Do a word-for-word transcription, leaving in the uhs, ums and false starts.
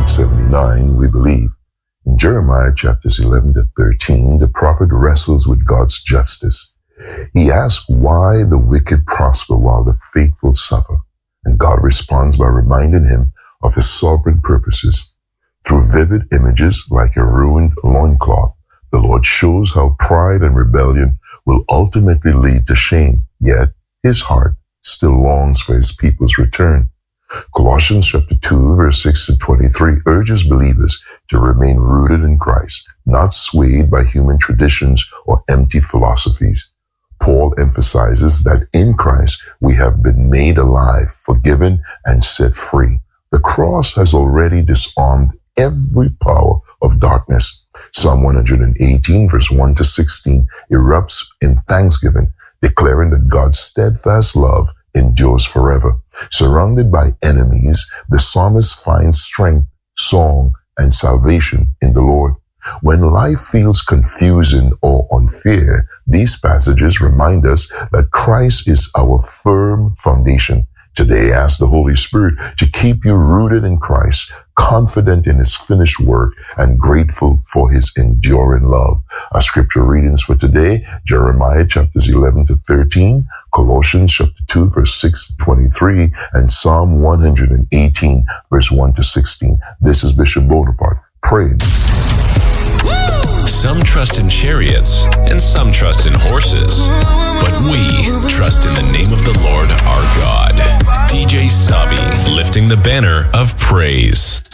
seventy-nine, we believe. In Jeremiah chapters eleven to thirteen, the prophet wrestles with God's justice. He asks why the wicked prosper while the faithful suffer, and God responds by reminding him of his sovereign purposes. Through vivid images like a ruined loincloth, the Lord shows how pride and rebellion will ultimately lead to shame, yet his heart still longs for his people's return. Colossians chapter two, verse six to twenty-three urges believers to remain rooted in Christ, not swayed by human traditions or empty philosophies. Paul emphasizes that in Christ we have been made alive, forgiven, and set free. The cross has already disarmed every power of darkness. Psalm one eighteen, verse one to sixteen erupts in thanksgiving, declaring that God's steadfast love endures forever. Surrounded by enemies, the psalmist finds strength, song, and salvation in the Lord. When life feels confusing or unfair, these passages remind us that Christ is our firm foundation. Today, ask the Holy Spirit to keep you rooted in Christ, confident in his finished work, and grateful for his enduring love. Our scripture readings for today, Jeremiah chapters eleven to thirteen, Colossians chapter two, verse six to twenty-three, and Psalm one eighteen, verse one to sixteen. This is Bishop Bonaparte praying. Some trust in chariots and some trust in horses, but we trust in the name of the Lord our God. D J Sabi, lifting the banner of praise.